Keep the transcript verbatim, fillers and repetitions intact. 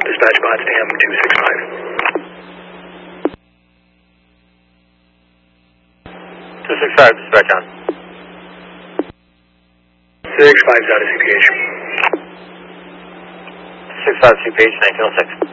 Dispatch Potsdam two six five. two six five, dispatch on. six five is out of C P H. six five C P H, nineteen oh six.